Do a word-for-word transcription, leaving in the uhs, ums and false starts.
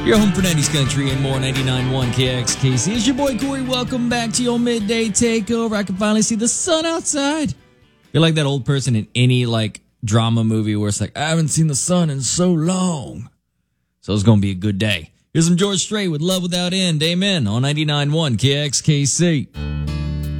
You're home for nineties Country and more. Ninety-nine point one K X K C. It's your boy Corey. Welcome back to your midday takeover. I can finally see the sun outside. You're like that old person in any like drama movie where it's like, I haven't seen the sun in so long. So it's going to be a good day. Here's some George Strait with Love Without End. Amen. On ninety-nine point one K X K C.